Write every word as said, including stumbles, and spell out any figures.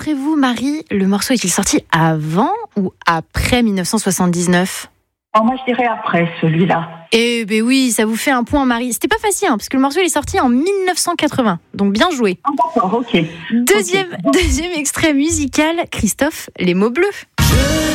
D'après vous, Marie, le morceau est-il sorti avant ou après dix-neuf cent soixante-dix-neuf ? Oh, moi, je dirais après celui-là. Eh ben oui, ça vous fait un point, Marie. C'était pas facile, hein, parce que le morceau il est sorti en dix-neuf cent quatre-vingts, donc bien joué. Ah, d'accord, ok. Deuxième, Okay. deuxième extrait musical, Christophe, Les mots bleus.